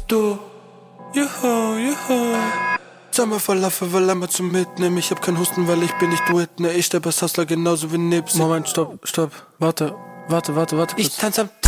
du. Juhu, juhu. Sommer Falafel, weil einmal zum Mitnehmen. Ich hab keinen Husten, weil ich bin nicht Whitney. Ich sterbe als Hustler genauso wie Nipsey. Moment, stopp. Warte. Ich tanz am